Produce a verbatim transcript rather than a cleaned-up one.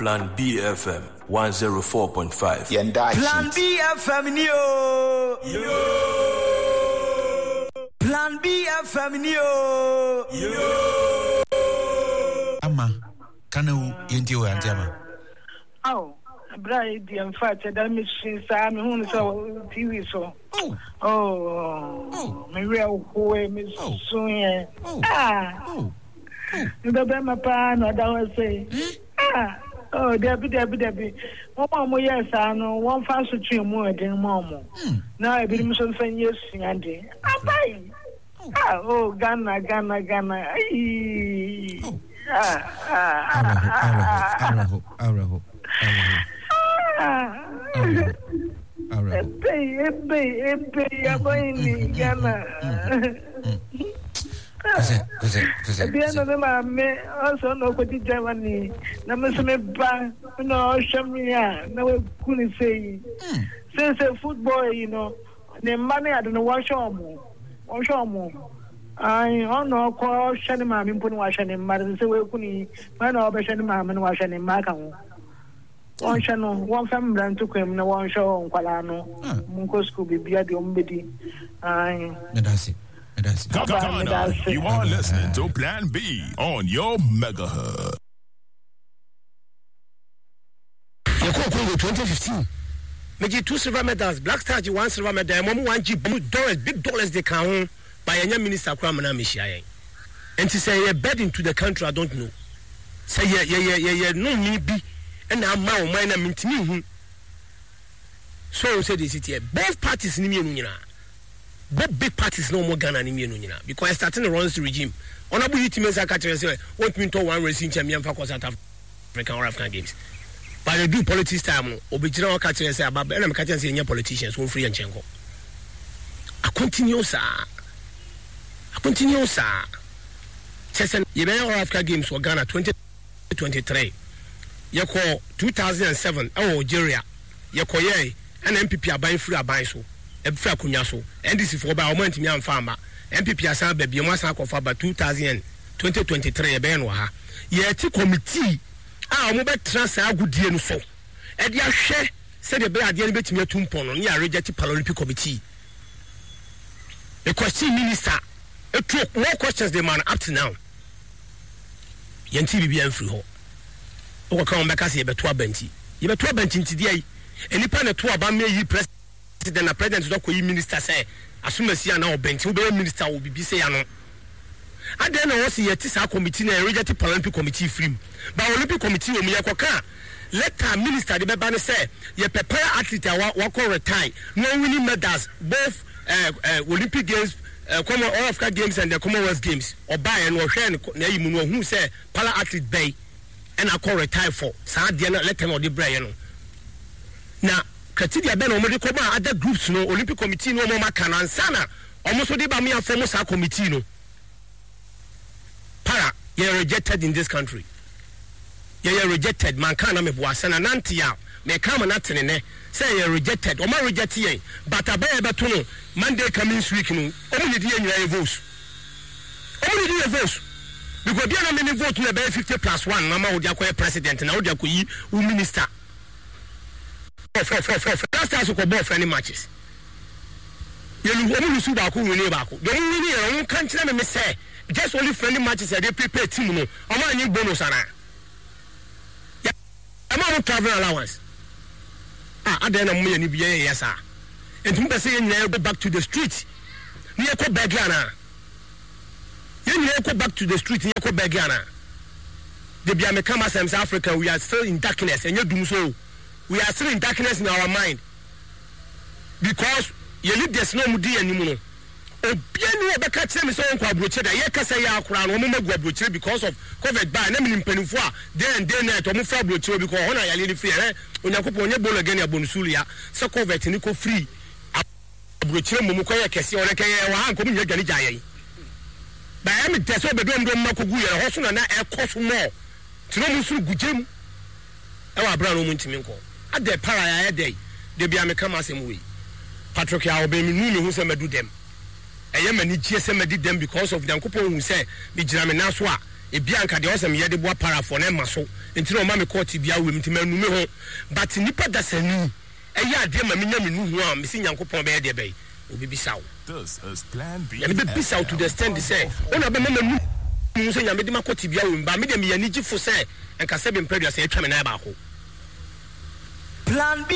Plan B F M one oh four point five. Plan B F M yo. Yo. Plan B F M yo. Yo. Ama, kanu yenti o antiama. Oh, bright in fact that machine Sam who so T V so. Oh. Oh. Oh. Me real way Miss Sonia. Ah. Oh. The Bema pan or that say. Ah. Oh, Debbie, Debbie, Debbie. One more yes, I know one fast stream more than Momo. Now I believe some saying yes, Andy. I'm Ah, oh, Ghana, Ghana, Ghana. Oh. Ah, ah, Araho, Araho, Araho. Araho. Pay, pay, pay, I'm going to Ghana. The end of the man also know what the Germany. Namasame Bank, no, Shamia, no, couldn't say. Since a football, you know, the money I don't know what show more. What show more. I don't know, call Shannon Mam in Punwashan and Madam Sewakuni, man of Shannon Mam and Washan in Macam. One channel, one family took him, no one show on Qualano, Munko school be the Umbidi. I. Ghana, you are listening to Plan B on your megahertz. twenty fifteen. Make two silver medals. Black Star one silver medal. Mom one G dollars, big dollars they count by a minister Kramana Mishia. And to say a bed into the country, I don't know. Say yeah, yeah, yeah, yeah, yeah, no me be, and I'm now minor minting. So said this it here. Both parties in the both big parties no more Ghana in the because I started the runs regime. Honorable Utimensa Catcher say, want me to one racing champion for South African or African games. But they do politics time, Obijano Catcher say about and I'm catching senior politicians who free and Chenko. I continue, sir. I continue, sir. Chesson, you may all Africa games for Ghana twenty twenty-three. You call two thousand seven, oh, Algeria. You call ye, and M P P are buying free a buy so. Ebra kunyaso N D C for ba moment mi amfama M P P asan ba bi mo asan kofa ba twenty twenty-three e be no ha ye ti committee a mo be transfer agudie no so e dia hwe se de be ade no betimi atumpon no ya reject Paralympic committee the question minister it took more questions the man up to now yenti bibia mfiri ho o ko kan be ka se ye beto abanti ye beto abanti ntidi ai enipa na to aba me yi press then the president is not minister say as soon as you are now bench will be minister will be say ano and then I see a tisa committee na reject Paralympic committee free but Olympic committee o me yakoka let our minister the be say ye prepare athlete wa ko retire no winning medals both uh, uh, Olympic games uh, Common all Africa games and the Commonwealth games or buy and or share na you know who say para athlete bay and I call retire for sa de na let them or the brain no now Katidia Ben Omodi Koba other groups no Olympic committee no more can ansana almost so de ba me form sa committee no para you rejected in this country you are rejected man can me boasana nantia me come na tene say you rejected o ma reject yen but abaya beto no Monday coming week no o need yen your votes o need your votes because there are many votes na be fifty plus one mama wo dia president na wo dia ko yi wo minister for for for for last time so ko ball friendly matches you know we lose back we win back the only way you can tell me say just only friendly matches they prepare team no o ma ni bonus ana ya am travel allowance ah ada na mo ni biye yes ah entum be say you go back to the street ni e ko beg ana you go back to the street ni e ko beg ana the bia me come as South Africa we are still in darkness and you do so we are still in darkness in our mind because you need this no mudi anymore. Obianu obeka kire me so nkwa abroche da ye kasa ya akura no mo magu abroche because of COVID ba na me nimpanifo a then then na to mo fa abroche because ho na yale ni free eh onyakopo onye bolo again abonusulu ya so COVID ni ko free abroche mo mo koye kese o reke ye wa hanko mo nya gani jaye ba ya me tese obedom dom makogu ye ho so na na e koso mo tino mo suru gugem e wa bra no mo ntimi nko ade para ya ede de bia me kama asem we Patrick ya obe mi nu me hu se medu dem eye mani gie se medi dem because of the nkopo hu se me gira me na so a ebi anka de osem ye de boa parafo na ma so enti no ma me court bia wem enti manu me ho but nipa dasani eya ade ma me nya me nu ho a me si Nyankopɔn be ye de be obi bisawo This is Plan B. and be bisawo to the stand say ona be mama nu so nya me de ma court bia wem ba me de me yani gifo say enka se be mpredua say atwa me na ba ko Plan B.